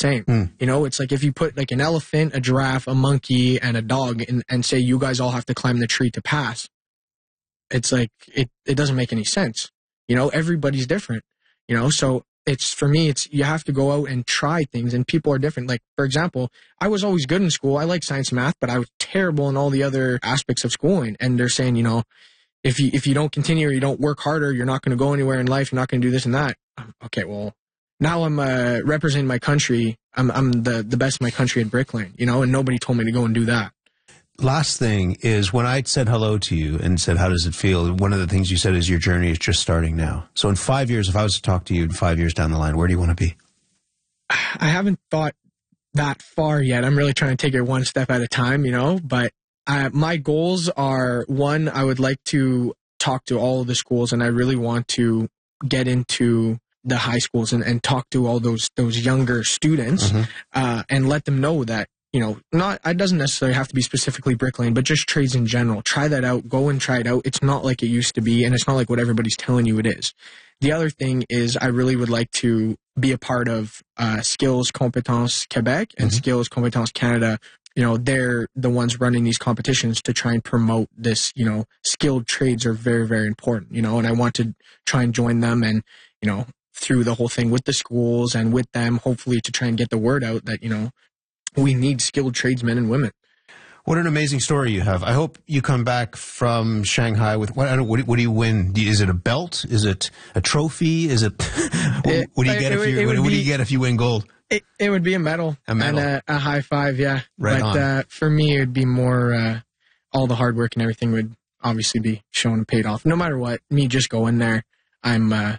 same. You know, it's like if you put like an elephant, a giraffe, a monkey, and a dog and say you guys all have to climb the tree to pass, it's like it doesn't make any sense. You know, everybody's different, you know, so for me, you have to go out and try things, and people are different. Like, for example, I was always good in school. I like science and math, but I was terrible in all the other aspects of schooling. And they're saying, you know, if you don't continue or you don't work harder, you're not going to go anywhere in life. You're not going to do this and that. Okay, well, now I'm representing my country. I'm the best in my country at Bricklaying, you know, and nobody told me to go and do that. Last thing is, when I said hello to you and said, how does it feel? One of the things you said is your journey is just starting now. So in 5 years, if I was to talk to you in 5 years down the line, where do you want to be? I haven't thought that far yet. I'm really trying to take it one step at a time, you know, but my goals are, one, I would like to talk to all of the schools, and I really want to get into the high schools and talk to all those younger students and let them know that, you know, it doesn't necessarily have to be specifically bricklaying, but just trades in general. Try that out. Go and try it out. It's not like it used to be, and it's not like what everybody's telling you it is. The other thing is I really would like to be a part of Skills Compétences Quebec and Skills Compétences Canada. You know, they're the ones running these competitions to try and promote this, you know, skilled trades are very, very important, you know, and I want to try and join them and, you know, through the whole thing with the schools and with them, hopefully to try and get the word out that, you know, we need skilled tradesmen and women. What an amazing story you have. I hope you come back from Shanghai with, what do you win? Is it a belt? Is it a trophy? Is it, what do you get if you win gold? It would be a medal. And a high five, yeah. Right but for me, it would be more, all the hard work and everything would obviously be shown and paid off. No matter what, me just going there, I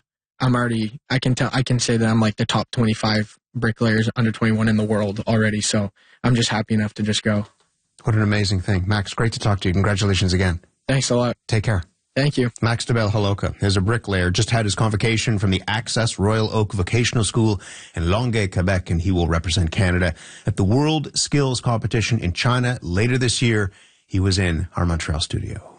can say that I'm like the top 25 bricklayers under 21 in the world already. So I'm just happy enough to just go. What an amazing thing. Max, great to talk to you. Congratulations again. Thanks a lot. Take care. Thank you. Max DeBel-Holoka is a bricklayer, just had his convocation from the Access Royal Oak Vocational School in Longueuil, Quebec, and he will represent Canada at the World Skills Competition in China later this year. He was in our Montreal studio.